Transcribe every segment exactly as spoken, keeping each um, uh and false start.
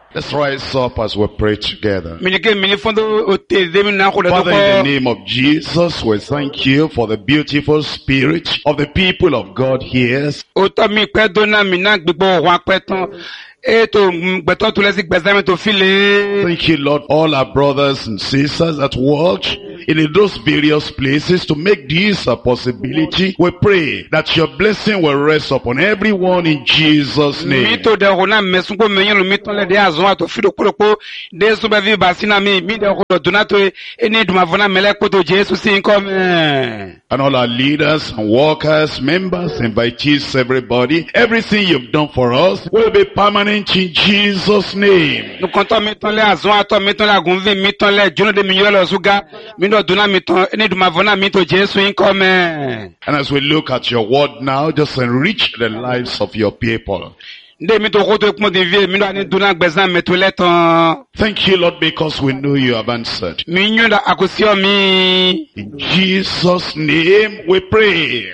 Let's rise up as we pray together. Minike mini fondo o te demi na ko Father, in the da name of Jesus, we thank you for the beautiful spirit of the people of God here. o to mi pe do na mi na gbegbo wa pe tan e to gbeto to lesi gbezame to file. Thank you, Lord, all our brothers and sisters that work in those various places to make this a possibility. We pray that your blessing will rest upon everyone in Jesus' Mi name. to de ko na mesun ko me yen mi ton le de azon wa to filo ko de so be vi basina mi mi de ko do na to eni duma vona mele ko to Jesus in come. And all our leaders and workers, members, invitees, everybody, everything you've done for us will be permanent in Jesus' name. Nu konto mi ton le azon ato mi ton la gunvi mi ton le jono de mi yo lo suga mi do do na mi ton eni duma vona mi to Jesus in come. And as we look at your word now, just enrich the lives of your people. Nde mi to ko to pon de vie mi do ani do na gbezan me to le ton. Thank you, Lord, because we know you have answered. Mi nyo da akosio mi. In Jesus' name we pray.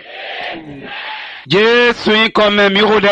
Jesus in come mi ro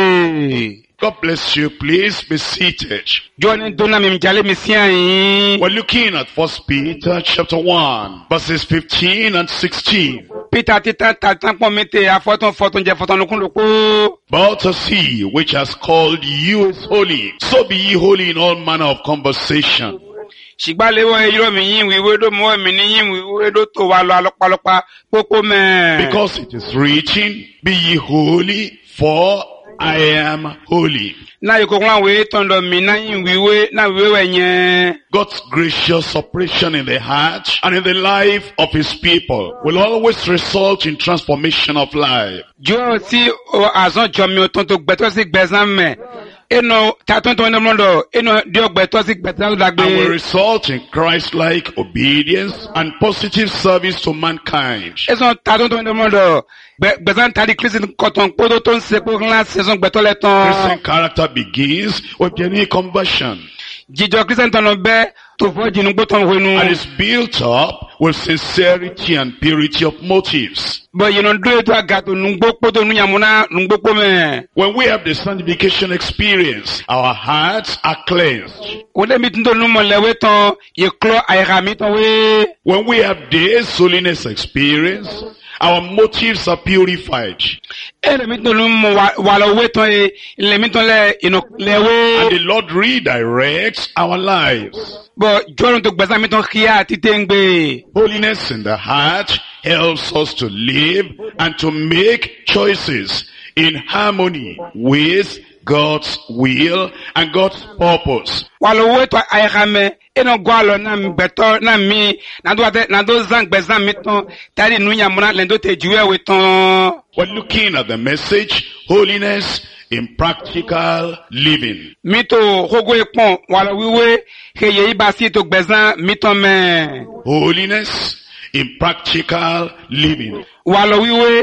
dete. God bless you. Please be seated. Joni do na mi jale mi sian yin. We're looking at First Peter chapter one, verses fifteen and sixteen. Peter tita tatan pon mi te afoton foton je foton lukun luku. But as he which has called you is holy, so be ye holy in all manner of conversation. Shigba lewo iro mi yin wiwe do mo mi ni yin wiwe do to wa lo alopalopa popo me. Because it is written, be ye holy, for I am holy. Na yiko kwa we tondo mi na yin wiwe na wiwe nye. God's gracious operation in the heart and in the life of his people will always result in transformation of life. Jo si o azon jomi o tonto gbeto si gbezan me. Eno taton to ndo mondo eno dio gbeto si gbeto dagbe. And will result in Christ-like obedience and positive service to mankind. Eson taton to ndo mondo gbezan tadi Christian koton podo ton se ko la saison gbeto le ton. Christian character begins with genuine conversion Jijo Christian ton be to fo jinu gboton wenu. and is built up with sincerity and purity of motives. But you know, do it to a gato nungbo poto nunyamuna nungbo pome. When we have the sanctification experience, our hearts are cleansed. Ode mitindo numo lewe ton ye klo ayra miton we. When we have this holiness experience, our motives are purified. Ele mitindo numo walo we ton e le miton le ino And lewe. the Lord redirects our lives. But jono to gbesa miton kia titengbe. Holiness in the heart helps us to live and to make choices in harmony with God's will and God's purpose. Walo we to ayra me eno gwalo na mbeto na mi na do ate na do zang gbesa miton tari nunyamuna lendo te juwe we ton. We're looking at the message, holiness in practical living. Mito hogo epon wala wiwe heye ibasi to gbezan miton me. Holiness in practical living. Wala wiwe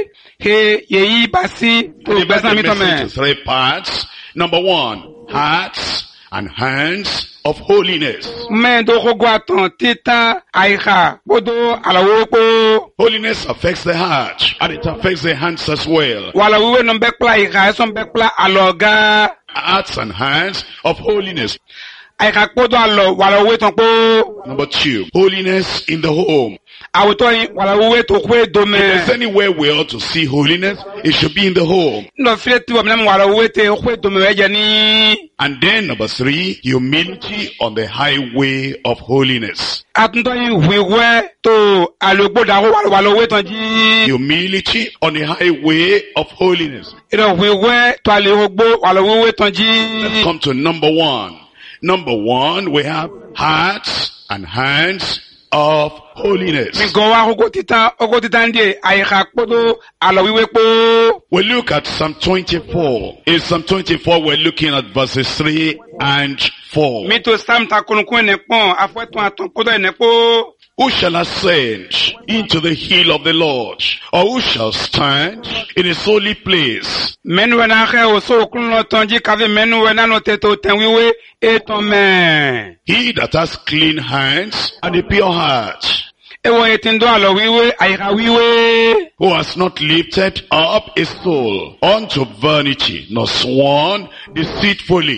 heye ibasi to Divide gbezan the miton message me. into three parts. Number one, hearts and hands of holiness. Men do hogo aton tita aiha bodo alawo po. Holiness affects the heart and it affects the hands as well. Wala wiwe no bekpla aiha son bekpla aloga. Hearts and hands of holiness. Aiha podo alo wala wiwe ton po. Number two, holiness in the home. Awoto wala wiwe to kwe do If there's me. anywhere we ought to see holiness, it should be in the home. No file ti wamna wala wiwe te kwe do me weje ni. And then number three, humility on the highway of holiness. Atunto yin wiwe to alogbo da wala wala wiwe ton ji. Humility on the highway of holiness. Iro wiwe to alogbo wala wiwe ton Let's ji. come to number one. Number one, we have hearts and hands of holiness. Mi go wa hogo titan hogo titan die aiha podo alo wiwe po. We look at Psalm twenty-four. In Psalm twenty-four, we're looking at verses three and four. Mi to sam ta kunukun ne pon afweton aton podo ne po. Who shall ascend into the hill of the Lord? Or who shall stand in his holy place? Menu na he o so kun lo ton ji kave menu na no te to ten wiwe e ton me. He that has clean hands and a pure heart, E wo etindo alo wiwe aiha wiwe. who has not lifted up his soul unto vanity, nor sworn deceitfully.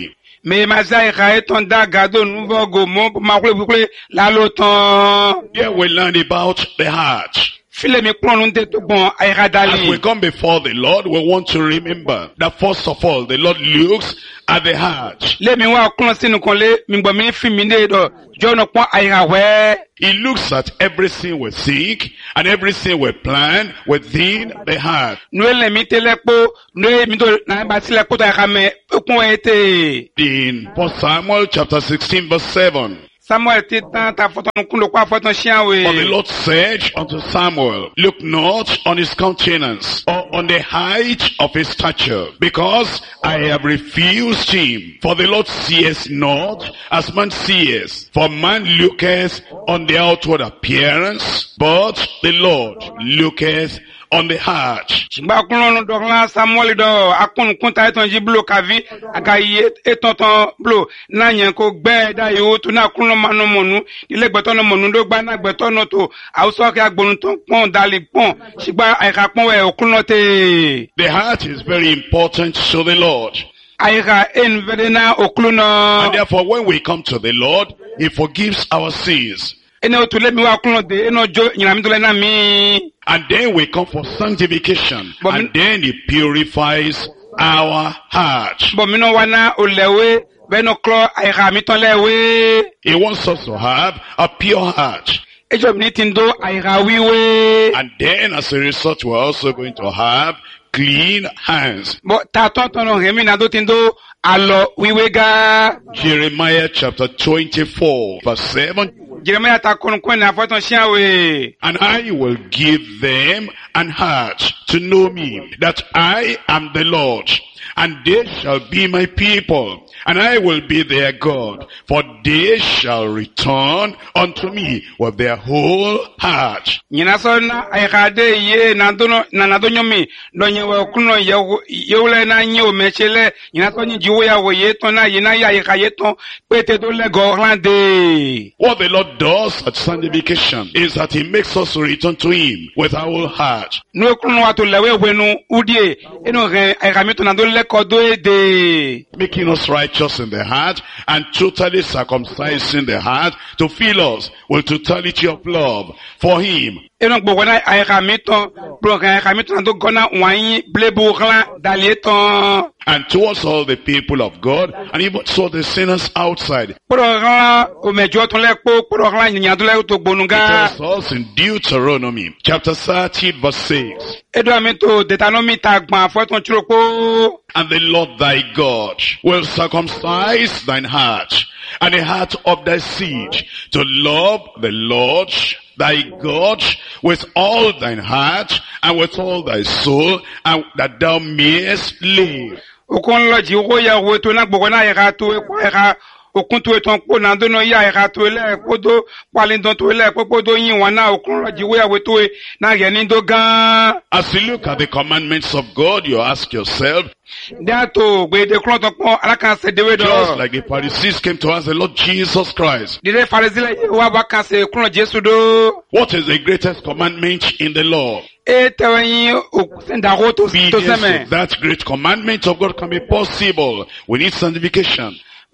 Me mazai ka eton da gado nuvo go mo ma kule kule la lotan. Here we learn about the heart. File mi klon unte to bon ay As we radali. come before the Lord, we want to remember that first of all, the Lord looks at the heart. Le mi wa klon sinu kon le mi gbo mi fi mi ne do jo no pon ay ra we. He looks at everything we think and everything we plan within the heart. No le mi tele po no mi do na ba sile ko ta ka me okun ete. In First Samuel chapter sixteen verse seven. Samuel ti tan ta foton kun lo kwa foton chian For the we. Lord said unto Samuel, look not on his countenance or on the height of his stature, because I have refused him. For the Lord seeth not as man seeth. For man looketh on the outward appearance, but the Lord looketh on the heart. Shimba klon do la Samuel do akun kun ta eton ji blo kavi aka yi eton ton blo na yan ko gbe da yo to na kun manu monu ile gbeto no monu do gba na gbeto no to awso ke agbonu ton pon dali pon shigba ai ka pon we okun no te. The heart is very important to the Lord. Aira en vedena And okluno. therefore when we come to the Lord, he forgives our sins. Ene otule mi wa okluno de eno jo nyina mi tole na mi. And then we come for sanctification. But And then he purifies our heart. Bo mi no wana olewe be no klo aira mi ton lewe. He wants us to have a pure heart. Ejo mi tindo aira wiwe. And then as a result, we're also going to have clean hands. Bo ta ton ton no hemi na do tindo alo wiwe ga. Jeremiah chapter twenty-four verse seven. Jeremiah ta kon kon na foton chian we. And I will give them an heart to know me, that I am the Lord. And they shall be my people, and I will be their God, for they shall return unto me with their whole heart. Nyina so na aira de ye na do no na na do nyomi do nye we okluno ye yewle na nye o mechele nyina so nyi jiwo ya wo ye ton na ye na ya ye ka ye ton pete do le go rande. What the Lord does at sanctification is that he makes us return to him with our whole heart. No okluno wa to lewe wenu udie eno re aira mi ton na do le ko do ede. Making us righteous in the heart and totally circumcising the heart to fill us with totality of love for him. Eno gbo na aira mi ton bro kan aira mi ton na do gona wan blebu ran dalie ton. And towards all the people of God, and even so the sinners outside. Pro ran o mejo ton le po pro ran nyan do le to It gbonuga. tells us in Deuteronomy chapter thirty verse six. Edo mi to Deuteronomy ta gban foton chiroko. And the Lord thy God will circumcise thine heart and the heart of thy seed to love the Lord thy God with all thine heart and with all thy soul, and that thou mayest live. Okon lo ji wo ya wo to na gbogo na ira to e kwa ira okun to eton po na do no ya ira to le podo kwalin don to le podo yin wa na okun lo ji wo ya wo to e na ye ni do gan. As you look at the commandments of God, you ask yourself, Da to gbe de kron to pon alakan se dewe do. just like the Pharisees came to ask the Lord Jesus Christ, Dire farizile wa ba kan se kron Jesu do. what is the greatest commandment in the law? E tewen o senda ro to to Obedience seme. to that great commandment of God can be possible. We need sanctification.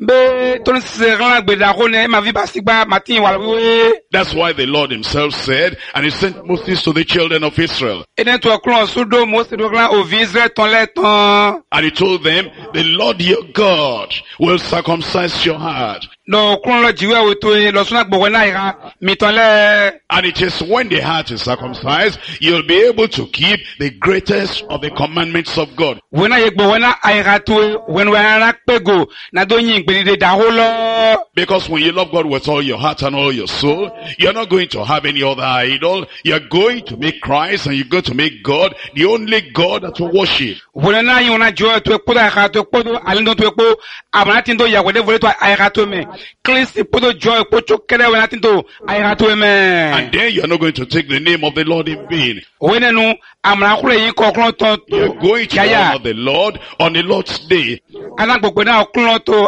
Be ton se ran gbe da ro ne ma vi ba sigba matin wa we. That's why the Lord himself said, and he sent Moses to the children of Israel. Ene to kron sudo mo se do ran o visre ton le ton. And he told them, the Lord your God will circumcise your heart. No kron lo jiwe wo to e lo suna gbogo na ira mi ton le. And it is when the heart is circumcised, you'll be able to keep the greatest of the commandments of God. Wena ye gbogo na ira to e wen we na pego na do yin gbe de da ho lo. Because when you love God with all your heart and all your soul, you're not going to have any other idol. You're going to make Christ and you're going to make God the only God that you worship. Wena na yin na jo to e podo ira to podo alin to e po abana tin do ya we de vole to ira to me. Christ podo jo e po chokere wena tin to ira to me. And then you're not going to take the name of the Lord in vain. Wena nu amra kure yin ko kron to You're going to ya ya. honor the Lord on the Lord's day. Ana gbogbo na kron to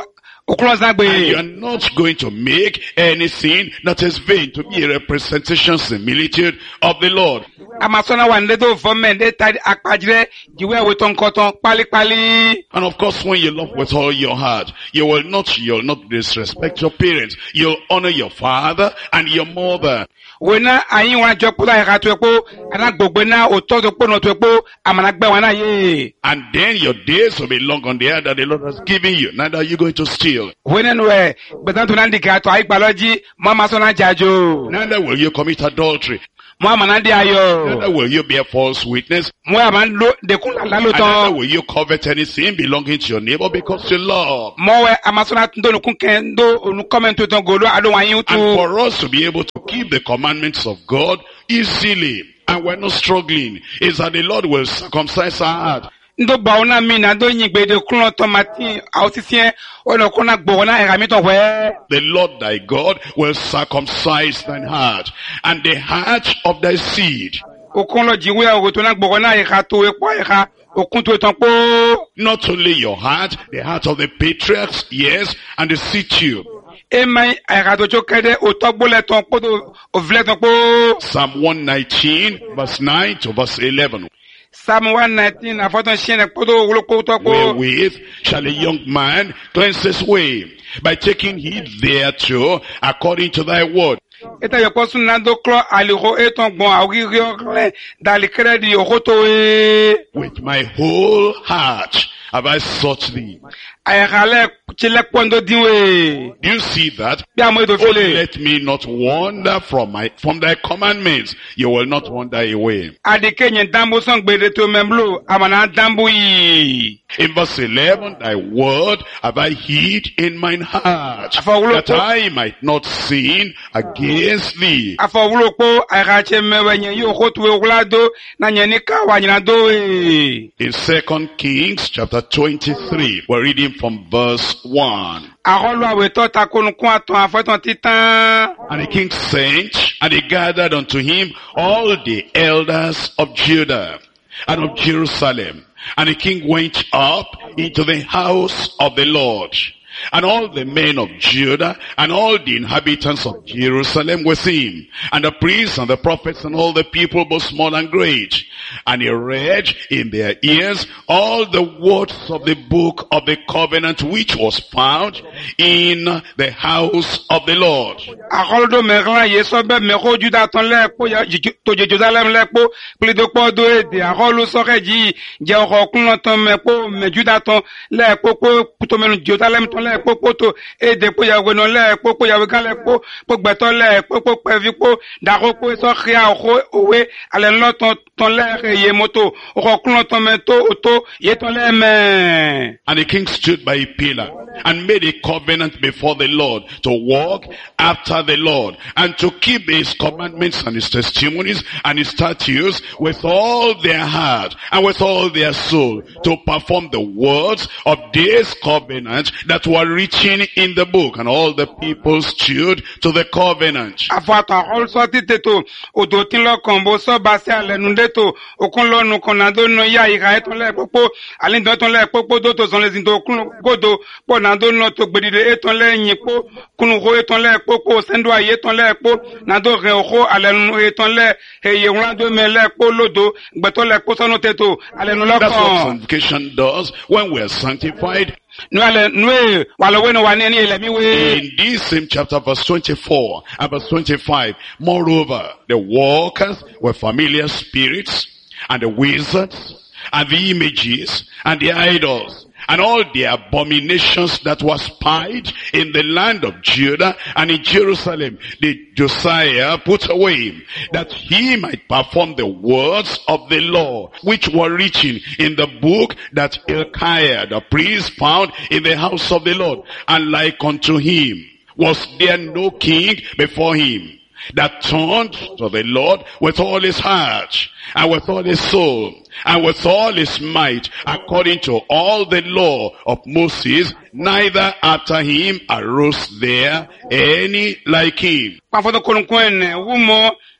Okulon And zagbe. you are not going to make anything that is vain to be a representation, similitude of the Lord. Amasona wa ndedo fome nde tadi akpajire jiwe weton koton pali pali. And of course, when you love with all your heart, you will not, you will not disrespect your parents. You'll honor your father and your mother. Wena ayin wa jopo la ka to epo ana gbogbo na oto to po no to epo amana gbe wa na ye. And then your days will be long on the earth that the Lord has given you. Neither are you going to steal. Wena nwe gbedan to na ndika to ayigbaloji mo amasona jajo. Neither will you commit adultery. Mo amana di ayo. Neither will you bear false witness. Mo amana de kun la lo And neither ton. will you covet anything belonging to your neighbor because you love. Mo we amasona ndo nu kun ken do onu comment to ton golo ado wa yin And tu. for us to be able to keep the commandments of God easily, and we're not struggling, is that the Lord will circumcise our heart. Ndo ba ona mi na do yin gbe de kun to mati ausisien o no kun na gbo na era mi to we. The Lord thy God will circumcise thine heart, and the heart of thy seed. Okun lo jiwe o to na gbo na era to epo era okun to ton po. Not only your heart, the heart of the patriarchs, yes, and the seed tube. E mai era to chokede o to gbo le ton po do o vle ton po. Psalm one nineteen, verse nine to verse eleven. Psalm one nineteen afoton shene po do wo ko to po. Wherewith shall a young man cleanse his way? By taking heed thereto, according to thy word. Eta yo ko sun na do klo aliho eton gbon awiri o dali credit yo ko to e. With my whole heart have I sought thee. Ayale chile pondo diwe. Do you see that? Bi amo do Oh, fele. let me not wander from my from thy commandments. You will not wander away. Adike nyen dambo son gbede to memblo amana dambo yi. In verse eleven, thy word have I hid in mine heart, Afawulo that po- I might not sin against thee. Afawulo po ayache mewe nyen yo ko tuwe ulado na nyen ni ka wa nyina do e. In Second Kings chapter twenty-three, we're reading from verse one. Arolo awe to takonu kun aton afoton titan. And the king sent, and he gathered unto him all the elders of Judah and of Jerusalem. And the king went up into the house of the Lord. And all the men of Judah and all the inhabitants of Jerusalem with him, and the priests and the prophets and all the people, both small and great. And he read in their ears all the words of the book of the covenant which was found in the house of the Lord. Arolo do megla yeso be meko juda ton le po ya to Jerusalem le po plido po do e de arolo so reji je oko kun ton me po me juda ton le po po to menu Jerusalem ton le po po to e de po ya weno le po po ya we kan le po po gbeto le po po pevi po da ro po so ria o owe ale lo ton ton le ye moto oko kun ton me to oto ye ton le me. And the king stood by a pillar and made a covenant before the Lord to walk after the Lord and to keep his commandments and his testimonies and his statutes with all their heart and with all their soul, to perform the words of this covenant that were written in the book. And all the people stood to the covenant. Afata hol so titeto odo tin lo kan bo so ba se ale nu deto okun lo nu kan na do no ya ira eton le popo ale do ton le popo do to son le zin do kun godo po na do no to gbedide eton le yin po kun ho eton le popo sendo aye eton le po na do re ho ale nu eton le eye won do me le po lodo gbeto le po so no teto ale nu lo That's what kan sanctification does when we are sanctified. nu ale nu e wa lo we no wa ni ni ele mi we. In this same chapter, verse twenty-four and verse twenty-five, moreover, the walkers were familiar spirits, and the wizards, and the images, and the idols, and all the abominations that were spied in the land of Judah and in Jerusalem, did Josiah put away, that he might perform the words of the law, which were written in the book that Hilkiah the priest found in the house of the Lord. And like unto him was there no king before him that turned to the Lord with all his heart, and with all his soul, and with all his might, according to all the law of Moses, neither after him arose there any like him. Pafoto konunkwen wu mo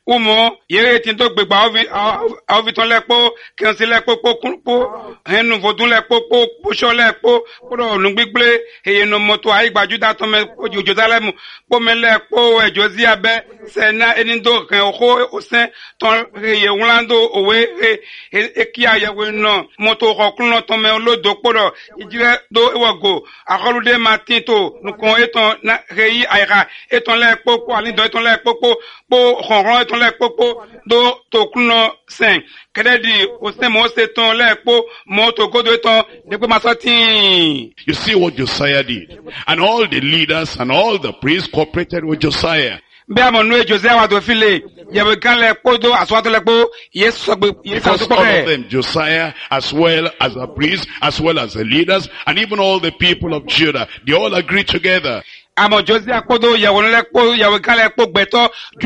umo yere tin to gbegba ovi ovi ton lepo kensi lepo po po henu vodun lepo po po so lepo po nu gbigble eye no moto ai gbajuda to me ojo Jerusalem po me lepo ejo zi abe sena enindo kan oho osen ton eye wlando owe e ki ayewe no moto kokun to me olodo podo ijire do ewogo akolude matin to nu kon eton na reyi aira eton lepo po ali do eton lepo po po ronron eton lepo po do to kuno sen kededi osen mo se ton lepo mo to godo eton de pe masotin. You see what Josiah did. And all the leaders and all the priests cooperated with Josiah. Be amonu Josiah wa do file ye kan lepo do aswato lepo Yesu sogbe Because all of them, Josiah, as well as the priests, as well as the leaders, and even all the people of Judah, they all agreed together. Amo Josiah kodo ye won lepo ye kan lepo gbeto